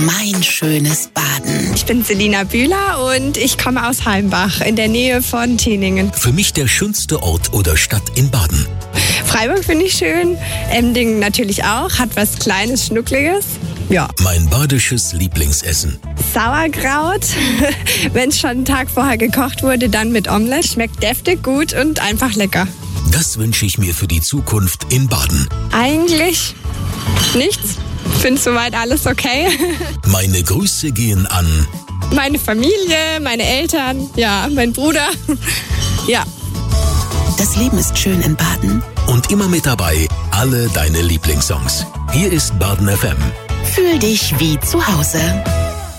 Mein schönes Baden. Ich bin Selina Bühler und ich komme aus Heimbach in der Nähe von Teningen. Für mich der schönste Ort oder Stadt in Baden. Freiburg finde ich schön, Emdingen natürlich auch, hat was Kleines, Schnuckliges. Ja. Mein badisches Lieblingsessen. Sauerkraut, wenn es schon einen Tag vorher gekocht wurde, dann mit Omelette. Schmeckt deftig, gut und einfach lecker. Das wünsche ich mir für die Zukunft in Baden. Eigentlich nichts. Finde soweit alles okay. Meine Grüße gehen an meine Familie, meine Eltern, ja, mein Bruder. Ja. Das Leben ist schön in Baden. Und immer mit dabei alle deine Lieblingssongs. Hier ist Baden FM. Fühl dich wie zu Hause.